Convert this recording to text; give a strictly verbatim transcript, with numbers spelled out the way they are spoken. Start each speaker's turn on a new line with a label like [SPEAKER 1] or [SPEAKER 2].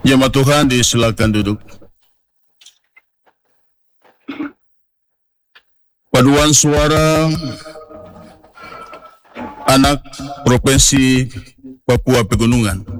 [SPEAKER 1] Jemaat Tuhan, disilakan duduk. Paduan suara anak Provinsi Papua Pegunungan.